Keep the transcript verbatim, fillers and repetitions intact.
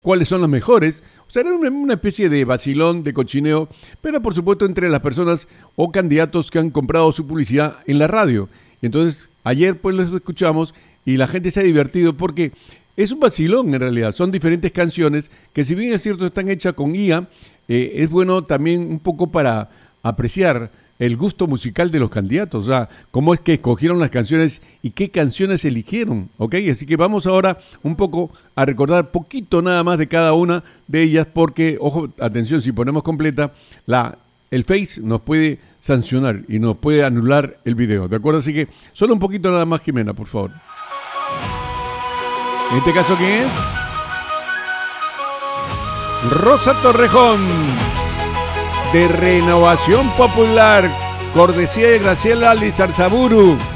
cuáles son las mejores. O sea, era una, una especie de vacilón, de cochineo, pero por supuesto entre las personas o candidatos que han comprado su publicidad en la radio. Y entonces, ayer pues los escuchamos y la gente se ha divertido porque es un vacilón en realidad. Son diferentes canciones que, si bien es cierto están hechas con I A, eh, es bueno también un poco para apreciar el gusto musical de los candidatos, o sea, cómo es que escogieron las canciones y qué canciones eligieron, ¿ok? Así que vamos ahora un poco a recordar poquito nada más de cada una de ellas, porque, ojo, atención, si ponemos completa, la, el Face nos puede sancionar y nos puede anular el video, ¿de acuerdo? Así que solo un poquito nada más, Jimena, por favor. En este caso, ¿quién es? Rosa Torrejón, de Renovación Popular, cortesía de Graciela Lizarzaburu.